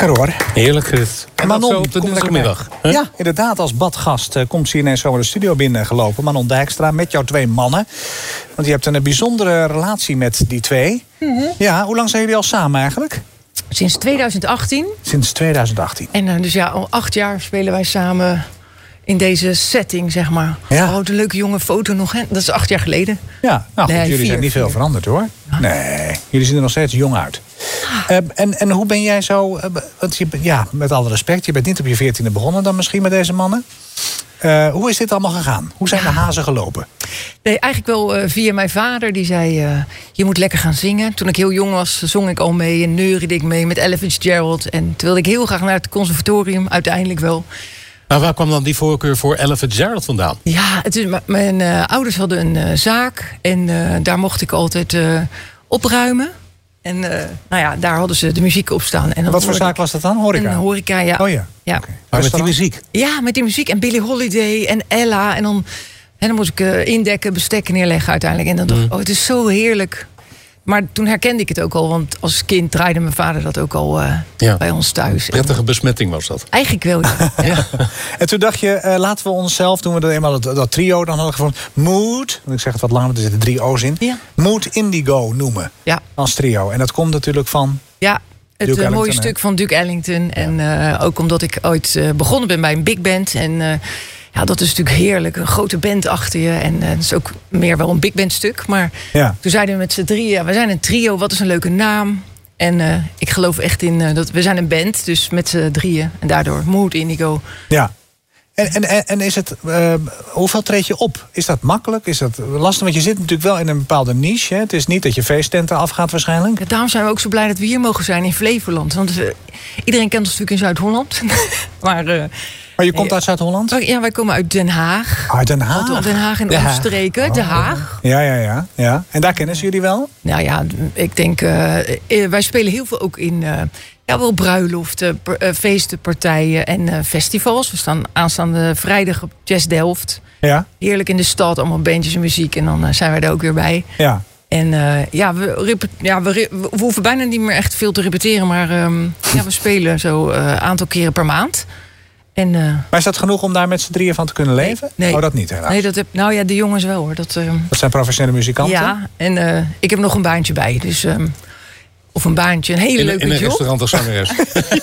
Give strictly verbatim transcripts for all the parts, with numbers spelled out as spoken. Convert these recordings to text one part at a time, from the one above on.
Lekker hoor. Heerlijk, Chris. En Manon, zo op de dinsdagmiddag. Ja, inderdaad, als badgast uh, komt ze ineens zo de studio binnengelopen. Manon Dijkstra, met jouw twee mannen. Want je hebt een bijzondere relatie met die twee. Mm-hmm. Ja, hoe lang zijn jullie al samen eigenlijk? Sinds twintig achttien. Sinds twintig achttien. En uh, dus ja, al acht jaar spelen wij samen in deze setting, zeg maar. Ja. Oh, de leuke jonge foto nog, hè? Dat is acht jaar geleden. Ja, nou goed, nee, jullie vier, zijn niet vier. veel veranderd hoor. Ja. Nee, jullie zien er nog steeds jong uit. Uh, en, en hoe ben jij zo, uh, want je, ja, met alle respect, je bent niet op je veertiende begonnen dan misschien met deze mannen. Uh, hoe is dit allemaal gegaan? Hoe zijn de hazen gelopen? Nee, eigenlijk wel uh, via mijn vader. Die zei, uh, je moet lekker gaan zingen. Toen ik heel jong was, zong ik al mee en neuriede ik mee met Ella Fitzgerald. En toen wilde ik heel graag naar het conservatorium, uiteindelijk wel. Maar waar kwam dan die voorkeur voor Ella Fitzgerald vandaan? Ja, het is, m- mijn uh, ouders hadden een uh, zaak. En uh, daar mocht ik altijd uh, opruimen. En uh, nou ja, daar hadden ze de muziek op staan. En dan Wat voor zaak ik, was dat dan? Horeca? Een horeca, ja. Oh ja. Ja. Okay. Maar met die muziek? Ja, met die muziek. En Billie Holiday en Ella. En dan, en dan moest ik uh, indekken, bestekken neerleggen uiteindelijk. En dan dacht ik, Mm. oh, het is zo heerlijk. Maar toen herkende ik het ook al. Want als kind draaide mijn vader dat ook al uh, Ja. bij ons thuis. Prettige besmetting was dat. Eigenlijk wel, ja. Ja. En toen dacht je, uh, laten we onszelf, toen we dat eenmaal dat, dat trio dan hadden gevonden, Mood, want ik zeg het wat langer, want er zitten drie O's in, Ja. Mood Indigo noemen Ja. als trio. En dat komt natuurlijk van... Ja, het Duke uh, mooie Ellington, stuk van Duke Ellington. En uh, ook omdat ik ooit uh, begonnen ben bij een big band. En uh, ja, dat is natuurlijk heerlijk. Een grote band achter je. En uh, dat is ook meer wel een big band stuk. Maar Ja. toen zeiden we met z'n drieën, ja, we zijn een trio, wat is een leuke naam. En uh, ik geloof echt in, uh, dat we zijn een band, dus met z'n drieën. En daardoor Mood Indigo. Ja. En, en, en is het, uh, hoeveel treed je op? Is dat makkelijk? Is dat lastig? Want je zit natuurlijk wel in een bepaalde niche. Hè? Het is niet dat je feesttenten afgaat waarschijnlijk. Ja, daarom zijn we ook zo blij dat we hier mogen zijn in Flevoland. Want uh, iedereen kent ons natuurlijk in Zuid-Holland. maar... Uh, Maar je komt uit Zuid-Holland? Ja, wij komen uit Den Haag. Uit Den Haag? Den Haag en Den Haag. omstreken. Oh. Den Haag. Ja, ja, ja, ja. En daar kennen ze jullie wel? Nou ja, ik denk, uh, wij spelen heel veel ook in uh, ja, wel bruiloften, per, uh, feesten, partijen en uh, festivals. We staan aanstaande vrijdag op Jazz Delft. Ja. Heerlijk in de stad, allemaal bandjes en muziek. En dan uh, zijn wij er ook weer bij. Ja. En uh, ja, we, rep- ja we, re- we hoeven bijna niet meer echt veel te repeteren. Maar um, ja, we spelen zo een uh, aantal keren per maand. En, uh, Maar is dat genoeg om daar met z'n drieën van te kunnen leven? nee. Oh, dat niet helaas. nee, dat heb, nou ja, de jongens wel hoor. Dat, um, Dat zijn professionele muzikanten? ja, en uh, ik heb nog een baantje bij. Dus, um, of een baantje, een hele In, leuke in een job. restaurant als zangeres.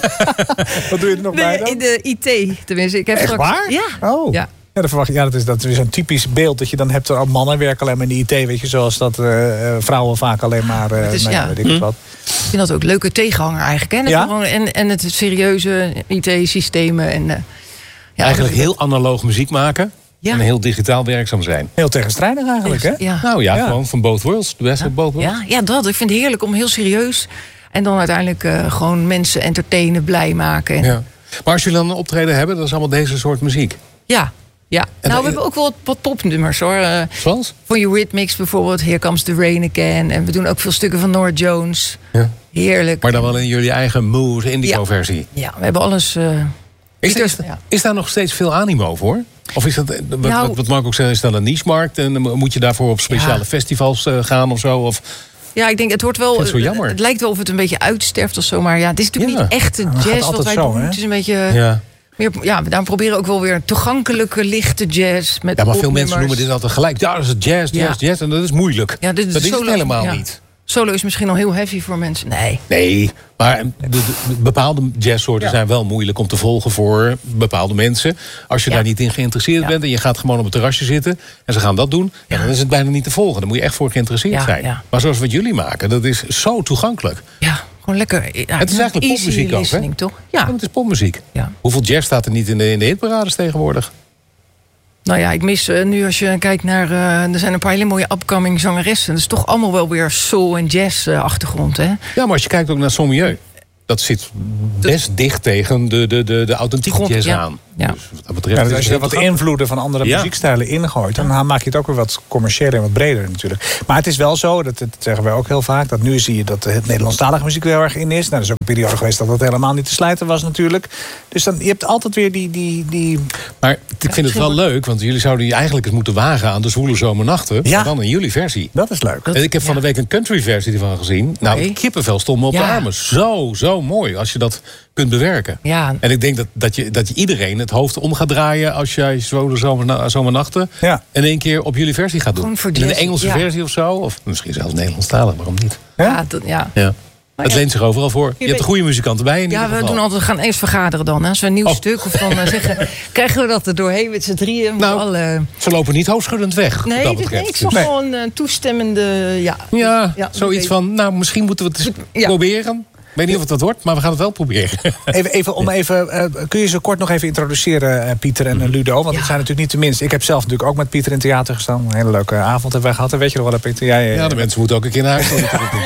Wat doe je er nog bij Nee, dan? in de I T, tenminste. Ik heb Echt straks, waar? Ja. Oh. Ja. Ja, dat verwacht ik. Ja, dat is, dat is een typisch beeld dat je dan hebt. Oh, mannen werken alleen maar in de I T, weet je, zoals dat uh, vrouwen vaak alleen maar. Uh, Het is, nou, ja, ja. weet ik het wat. Ik vind dat ook leuke tegenhanger eigenlijk. Hè? Dat Ja? gewoon, en, en het serieuze I T-systemen. En, uh, ja, Eigenlijk dat- heel analoog muziek maken. Ja. En heel digitaal werkzaam zijn. Heel tegenstrijdig eigenlijk, hè? Ja. Nou ja, Ja. gewoon van both worlds. De best of both worlds. Ja, ja, dat. Ik vind het heerlijk om heel serieus. En dan uiteindelijk uh, gewoon mensen entertainen, blij maken. En, Ja. Maar als jullie dan een optreden hebben, dat is allemaal deze soort muziek. ja. ja. En Nou, dan- we hebben ook wel wat, wat popnummers hoor. Uh, Zoals? Van Eurythmics bijvoorbeeld, Here Comes the Rain Again. En we doen ook veel stukken van Norah Jones. Ja. Heerlijk. Maar dan wel in jullie eigen Mood Indigo versie. Ja, we hebben alles. Uh, Is, Ieder- is, ja. is daar nog steeds veel animo voor? Of is dat, wat, Nou- wat, wat Mark ook zei, is dat een niche-markt? En moet je daarvoor op speciale Ja. festivals uh, gaan of zo? Of, Ja, ik denk, het wordt wel. vind het zo jammer. Het lijkt wel of het een beetje uitsterft of zo. Maar ja, het is natuurlijk Ja. niet echte dat gaat jazz wat altijd wij zo, doen. hè? Het is een beetje. ja. Meer, ja, daarom proberen we ook wel weer toegankelijke, lichte jazz. Met ja, maar veel popnummers. mensen noemen dit altijd gelijk. Ja, dat is jazz, jazz, Ja. jazz. En dat is moeilijk. Ja, dit is dat is solo- het helemaal ja. niet. Solo is misschien al heel heavy voor mensen. Nee. Nee, maar de, de- de bepaalde jazzsoorten Ja. zijn wel moeilijk om te volgen voor bepaalde mensen. Als je Ja. daar niet in geïnteresseerd Ja. bent en je gaat gewoon op het terrasje zitten en ze gaan dat doen, ja. Ja. dan is het bijna niet te volgen. Dan moet je echt voor geïnteresseerd Ja, zijn. ja. Maar zoals wat jullie maken, dat is zo toegankelijk. Ja, gewoon lekker. Ja, Het is eigenlijk easy popmuziek ook, hè? listening, toch? Ja, Ja. het is popmuziek. Ja. Hoeveel jazz staat er niet in de, in de hitparades tegenwoordig? Nou ja, ik mis uh, nu als je kijkt naar. Uh, er zijn een paar hele mooie upcoming zangeressen. Dat is toch allemaal wel weer soul en jazz uh, achtergrond, hè? Ja, maar als je kijkt ook naar Sommieu, dat zit best dicht tegen de, de, de, de authentieke Grond, jazz ja. aan. Ja. Dus wat dat betreft Ja, is dus als je het er wat heel invloeden van andere Ja. muziekstijlen ingooit, dan maak je het ook weer wat commerciëler en wat breder natuurlijk. Maar het is wel zo, dat, dat zeggen wij ook heel vaak, dat nu zie je dat het Nederlandstalige muziek er heel erg in is. Nou, er is ook een periode geweest dat dat helemaal niet te slijten was natuurlijk. Dus dan, je hebt altijd weer die... die, die... Maar ik vind het wel leuk, want jullie zouden je eigenlijk eens moeten wagen aan de zwoele zomernachten. Ja. Maar dan in jullie versie. Dat is leuk. Dat- En ik heb van de ja. week een country versie ervan gezien. Nou, Oké. kippenvel stond me op de Ja. armen. Zo, zo mooi. Als je dat kunt bewerken. Ja. En ik denk dat, dat, je, dat je iedereen het hoofd om gaat draaien... als jij zomer, zomer, zomernachten Ja. in één keer op jullie versie gaat doen. Gewoon voor In een jazz, Engelse ja. versie of zo. Of misschien zelfs Nederlandstalig, waarom niet? Ja? Ja, dat, ja. Ja. Het ja. leent zich overal voor. Je, weet- hebt de goede muzikanten bij. In Ja, ieder we geval. doen altijd, we gaan eens vergaderen dan. Hè. Zo'n nieuw Oh. stuk. Of dan eh, zeggen, krijgen we dat er doorheen met z'n drieën? Met Nou, alle... Ze lopen niet hoofdschuddend weg. Nee, wat dat dit, betreft. nee, ik zag Dus- gewoon een toestemmende... Ja, Ja, Ja, zoiets oké. van, nou, misschien moeten we het eens Ja. proberen. Ik weet niet of het wat wordt, maar we gaan het wel proberen. Even, even, om even, eh, kun je ze kort nog even introduceren, eh, Pieter en eh, Ludo? Want Ja. het zijn natuurlijk niet de minste. Ik heb zelf natuurlijk ook met Pieter in het theater gestaan. Een hele leuke avond hebben wij gehad. En weet je nog wel, Pieter? Jij, eh, Ja, de mensen moeten ook een keer naar huis.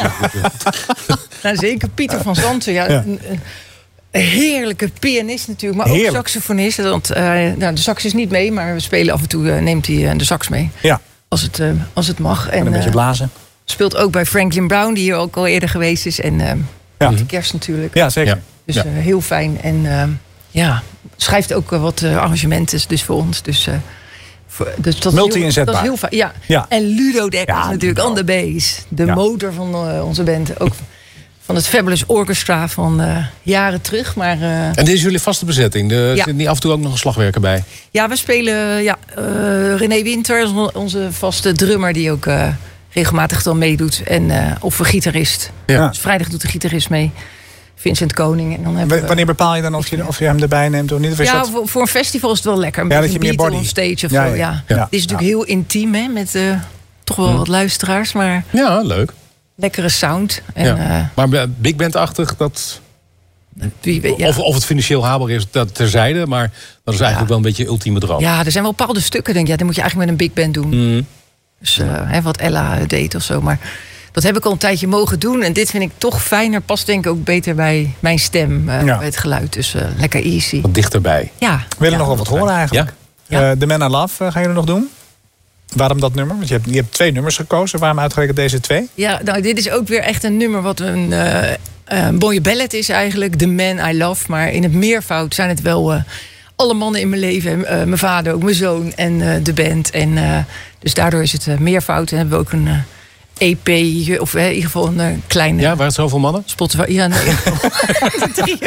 nou, zeker Pieter van Zanten. Ja, Ja. Een, een heerlijke pianist natuurlijk, maar Heerlijk. ook saxofonist. Want eh, nou, de sax is niet mee, maar we spelen af en toe, eh, neemt hij eh, de sax mee. Ja, Als het, eh, als het mag. en een En beetje eh, blazen. speelt ook bij Franklin Brown, die hier ook al eerder geweest is. En eh Ja. met de kerst natuurlijk. Ja, zeker. Ja. Dus Ja. eh, heel fijn. En eh, ja, schrijft ook eh, wat eh, arrangementen dus voor ons. Dus, eh, voor, dus dat is heel- Multi-inzetbaar. Dat is heel fijn. Ja. Ja. En Ludo Dekker Ja, is natuurlijk Ludo. on the bass. De Ja. motor van eh, onze band. Ook van het Fabulous Orchestra van eh, jaren terug. Maar eh, En dit is jullie vaste bezetting. Er Ja. zit niet af en toe ook nog een slagwerker bij. ja, we spelen ja, eh, René Winter, is onze vaste drummer die ook eh, regelmatig dan meedoet. En, eh, of een gitarist. Ja. Dus vrijdag doet de gitarist mee. Vincent Koning. En dan hebben W- we- Wanneer bepaal je dan of je, of je hem erbij neemt of niet? Of is Ja, dat... voor, voor een festival is het wel lekker. Een Ja, beetje dat je meer Beatle body. on stage of Ja, zo. ja. Ja. Ja. Het is natuurlijk heel intiem, hè, met eh, toch wel wat luisteraars, maar Ja, leuk. lekkere sound. En, Ja. eh, Maar big band-achtig, dat... wie weet, ja. Of, of het financieel haalbaar is, dat terzijde. Maar dat is eigenlijk Ja. wel een beetje ultieme droom. ja, er zijn wel bepaalde stukken, denk ik. Ja, die moet je eigenlijk met een big band doen. Mm. Dus eh, hè, wat Ella deed of zo. Maar dat heb ik al een tijdje mogen doen. En dit vind ik toch fijner. Past denk ik ook beter bij mijn stem, eh, Ja. bij het geluid. Dus eh, lekker easy. Wat dichterbij. Ja. We willen ja. nog wel wat horen eigenlijk. Ja. Eh, The Man I Love eh, gaan jullie nog doen? Waarom dat nummer? Want je hebt, je hebt twee nummers gekozen. Waarom uitgerekend deze twee? Ja, nou, dit is ook weer echt een nummer wat een, eh, een mooie ballad is eigenlijk. The Man I Love. Maar in het meervoud zijn het wel eh, alle mannen in mijn leven. Eh, mijn vader, ook mijn zoon en eh, de band. En, eh, dus daardoor is het eh, meervoud. En hebben we ook een eh, E P, of eh, in ieder geval een eh, kleine... Ja, waar het zoveel mannen? Spotify, ja, nee. Drieën.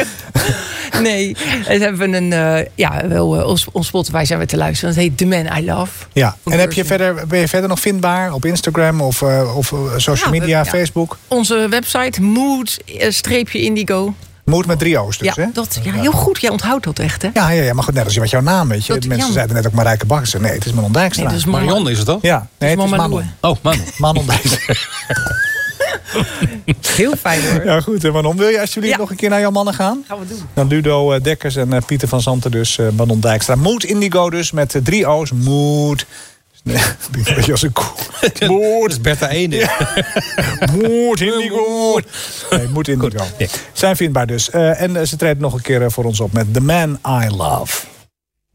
Nee, en hebben we een, eh, ja, wel, uh, ons, ons Spotify zijn we te luisteren. Dat heet The Man I Love. Ja. Ook En heb je versie. verder, ben je verder nog vindbaar op Instagram of, uh, of uh, social Ja, media, we- ja. Facebook? Onze website, mood-indigo. Mood met drie O's dus, Ja, hè? dat, ja, heel goed. Jij onthoudt dat echt, hè? Ja, ja, ja, maar goed, net als je met jouw naam, weet je. Dat- De mensen ja. zeiden net ook Marijke Bakker. Nee, het is Manon Dijkstra. Nee, dat is Mama- Marion is het toch? Ja, nee, het is Mama Manon. Loe. Oh, man. Manon Dijkstra. Heel fijn hoor. Ja, goed. En Manon, wil je alsjeblieft Ja. nog een keer naar jouw mannen gaan? Gaan we doen. Dan Ludo uh, Dekkers en uh, Pieter van Zanten dus, uh, Manon Dijkstra. Mood Indigo dus, met uh, drie O's. Mood. Nee, een beetje als een koe. Dat Mood. is Bertha Ene. Mood Indigo. Nee, Mood Indigo. Zijn vindbaar dus. Uh, en uh, ze treden nog een keer uh, voor ons op met The Man I Love.